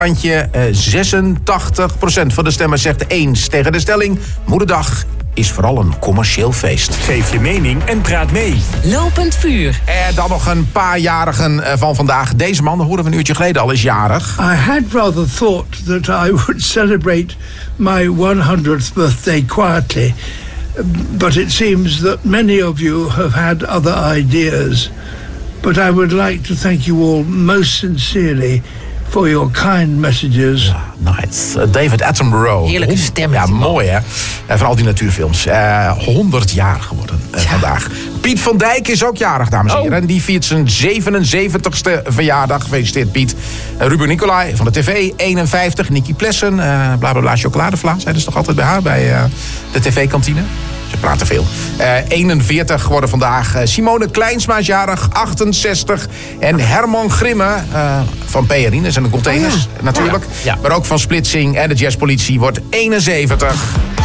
Randje 86% van de stemmen zegt eens tegen de stelling. Moederdag is vooral een commercieel feest. Geef je mening en praat mee. Lopend vuur. En dan nog een paar jarigen van vandaag. Deze man, dat hoorden we een uurtje geleden al, is jarig. I had rather thought that I would celebrate my 100th birthday quietly, but it seems that many of you have had other ideas. But I would like to thank you all most sincerely for your kind messages. Nice. David Attenborough. Heerlijke stem. Ja, mooi hè. Van al die natuurfilms. 100 jaar geworden vandaag. Piet van Dijk is ook jarig, dames en heren. Die viert zijn 77ste verjaardag. Gefeliciteerd, Piet. Ruben Nicolai van de TV, 51. Nicky Plessen, blablabla chocoladevla. Zeiden ze toch altijd bij haar, bij de tv-kantine? Ze praten veel. 41 geworden vandaag. Simone Kleinsma is jarig, 68. En Herman Grimme van PRI, en de containers natuurlijk. Ja. Maar ook van Splitsing en de Jazzpolitie wordt 71.